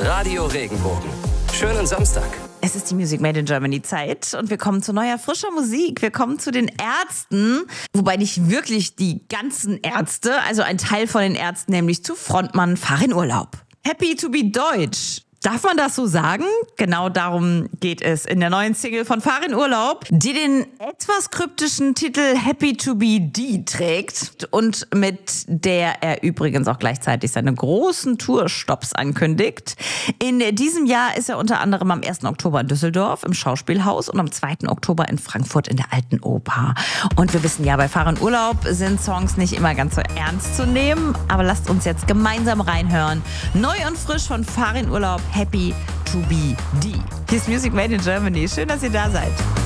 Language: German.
Radio Regenbogen. Schönen Samstag. Es ist die Music Made in Germany Zeit und wir kommen zu neuer, frischer Musik. Wir kommen zu den Ärzten, wobei nicht wirklich die ganzen Ärzte, also ein Teil von den Ärzten, nämlich zu Frontmann Fahr in Urlaub. Happy to be Deutsch. Darf man das so sagen? Genau darum geht es in der neuen Single von Fahr in Urlaub, die den etwas kryptischen Titel Happy to be D trägt und mit der er übrigens auch gleichzeitig seine großen Tourstopps ankündigt. In diesem Jahr ist er unter anderem am 1. Oktober in Düsseldorf im Schauspielhaus und am 2. Oktober in Frankfurt in der Alten Oper. Und wir wissen ja, bei Fahr in Urlaub sind Songs nicht immer ganz so ernst zu nehmen, aber lasst uns jetzt gemeinsam reinhören. Neu und frisch von Fahr in Urlaub, Happy to be D. Hier ist Music Made in Germany. Schön, dass ihr da seid.